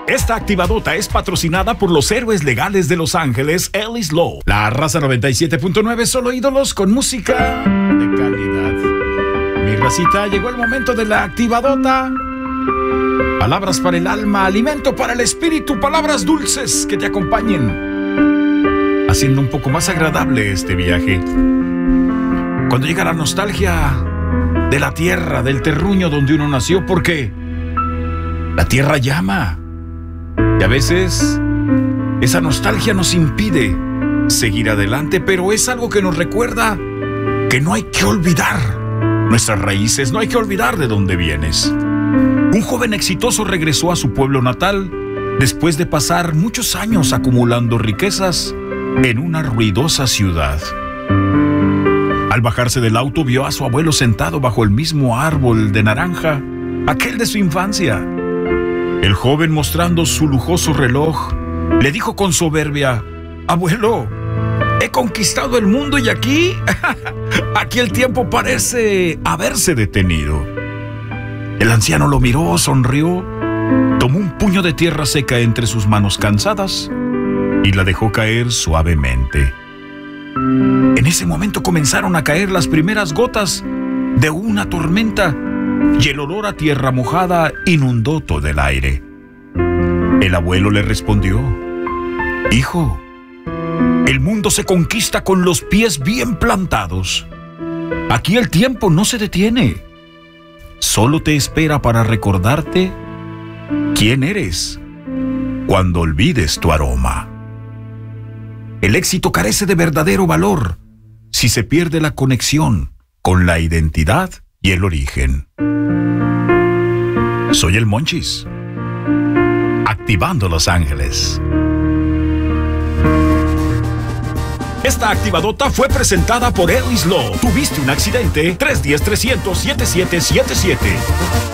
Esta activadota es patrocinada por los héroes legales de Los Ángeles, Ellis Law. La raza 97.9, solo ídolos con música de calidad. Mi racita, llegó el momento de la activadota. Palabras para el alma, alimento para el espíritu, palabras dulces que te acompañen, haciendo un poco más agradable este viaje. Cuando llega la nostalgia de la tierra, del terruño donde uno nació, porque la tierra llama. Y a veces esa nostalgia nos impide seguir adelante, pero es algo que nos recuerda que no hay que olvidar nuestras raíces, no hay que olvidar de dónde vienes. Un joven exitoso regresó a su pueblo natal después de pasar muchos años acumulando riquezas en una ruidosa ciudad. Al bajarse del auto, vio a su abuelo sentado bajo el mismo árbol de naranja, aquel de su infancia. El joven, mostrando su lujoso reloj, le dijo con soberbia: «Abuelo, he conquistado el mundo y aquí el tiempo parece haberse detenido». El anciano lo miró, sonrió, tomó un puño de tierra seca entre sus manos cansadas y la dejó caer suavemente. En ese momento comenzaron a caer las primeras gotas de una tormenta y el olor a tierra mojada inundó todo el aire. El abuelo le respondió: «Hijo, el mundo se conquista con los pies bien plantados. Aquí el tiempo no se detiene. Solo te espera para recordarte quién eres cuando olvides tu aroma. El éxito carece de verdadero valor si se pierde la conexión con la identidad y el origen». Soy el Monchis, activando Los Ángeles. Esta activadota fue presentada por Ellis Law. ¿Tuviste un accidente? 310-300-7777.